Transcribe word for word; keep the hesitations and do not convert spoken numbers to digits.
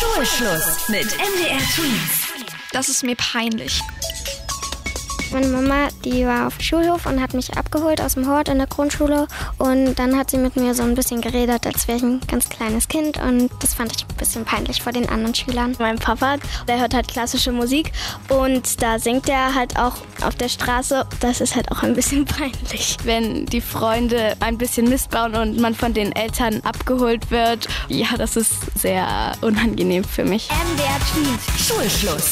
Schulschluss mit M D R Twins. Das ist mir peinlich. Meine Mama, die war auf dem Schulhof und hat mich abgeholt aus dem Hort in der Grundschule. Und dann hat sie mit mir so ein bisschen geredet, als wäre ich ein ganz kleines Kind. Und das fand ich ein bisschen peinlich vor den anderen Schülern. Mein Papa, der hört halt klassische Musik und da singt er halt auch auf der Straße. Das ist halt auch ein bisschen peinlich. Wenn die Freunde ein bisschen Mist bauen und man von den Eltern abgeholt wird, ja, das ist sehr unangenehm für mich. M D R Twins. Schulschluss.